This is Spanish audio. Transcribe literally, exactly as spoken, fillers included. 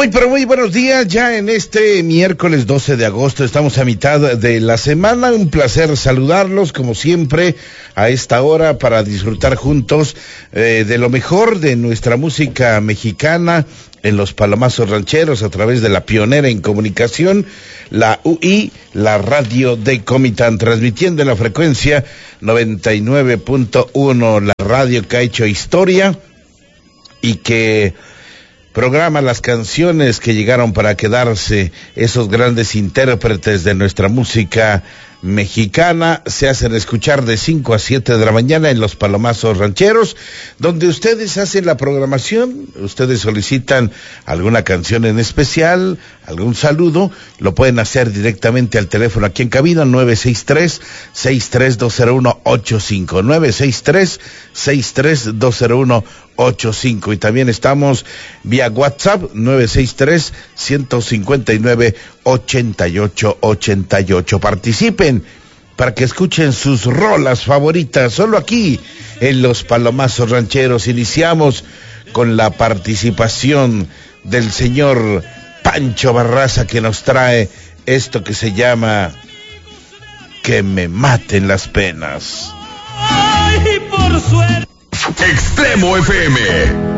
Muy, pero muy buenos días, ya en este miércoles doce de agosto, estamos a mitad de la semana, un placer saludarlos como siempre a esta hora para disfrutar juntos eh, de lo mejor de nuestra música mexicana en los Palomazos Rancheros a través de la pionera en comunicación, la U I, la radio de Comitán, transmitiendo en la frecuencia noventa y nueve punto uno, la radio que ha hecho historia y que programa las canciones que llegaron para quedarse, esos grandes intérpretes de nuestra música mexicana, se hacen escuchar de cinco a siete de la mañana en los Palomazos Rancheros, donde ustedes hacen la programación, ustedes solicitan alguna canción en especial, algún saludo, lo pueden hacer directamente al teléfono aquí en cabina, nueve seis tres, seis tres dos cero uno ocho cinco, nueve seis tres, seis tres dos cero uno ocho cinco, y también estamos vía WhatsApp, nueve seis tres, uno cinco nueve, ocho ocho ocho ocho. Participen para que escuchen sus rolas favoritas, solo aquí en los Palomazos Rancheros. Iniciamos con la participación del señor Pancho Barraza, que nos trae esto que se llama Que me maten las penas. Ay, por suerte. Extremo F M.